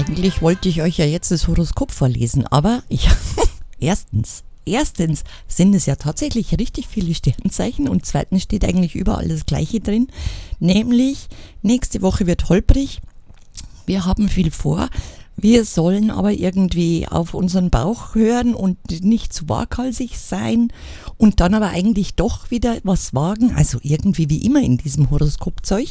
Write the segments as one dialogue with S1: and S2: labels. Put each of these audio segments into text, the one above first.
S1: Eigentlich wollte ich euch ja jetzt das Horoskop vorlesen, aber erstens sind es ja tatsächlich richtig viele Sternzeichen und zweitens steht eigentlich überall das Gleiche drin, nämlich nächste Woche wird holprig, wir haben viel vor, wir sollen aber irgendwie auf unseren Bauch hören und nicht zu waghalsig sein und dann aber eigentlich doch wieder was wagen, also irgendwie wie immer in diesem Horoskopzeug.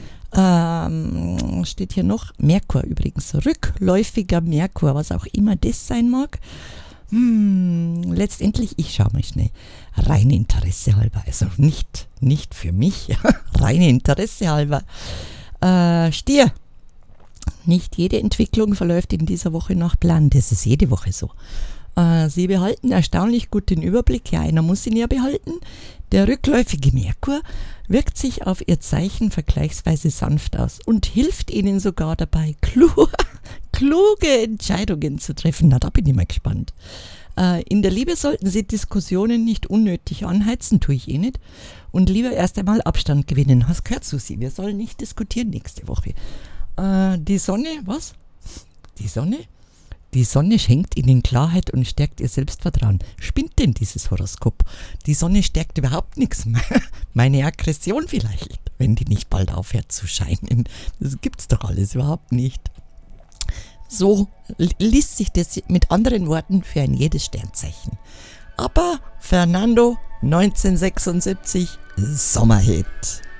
S1: Steht hier noch Merkur übrigens, rückläufiger Merkur, was auch immer das sein mag. Letztendlich, ich schaue mal schnell, reine Interesse halber, also nicht für mich, reine Interesse halber. Stier, nicht jede Entwicklung verläuft in dieser Woche nach Plan, das ist jede Woche so. Sie behalten erstaunlich gut den Überblick, ja, einer muss ihn ja behalten. Der rückläufige Merkur wirkt sich auf ihr Zeichen vergleichsweise sanft aus und hilft ihnen sogar dabei, kluge Entscheidungen zu treffen. Na, da bin ich mal gespannt. In der Liebe sollten Sie Diskussionen nicht unnötig anheizen, tue ich eh nicht. Und lieber erst einmal Abstand gewinnen. Hast gehört, Susi? Wir sollen nicht diskutieren nächste Woche. Die Sonne, was? Die Sonne? Die Sonne schenkt ihnen Klarheit und stärkt ihr Selbstvertrauen. Spinnt denn dieses Horoskop? Die Sonne stärkt überhaupt nichts. Meine Aggression vielleicht, wenn die nicht bald aufhört zu scheinen. Das gibt's doch alles überhaupt nicht. So liest sich das mit anderen Worten für ein jedes Sternzeichen. Aber Fernando 1976 Sommerhit.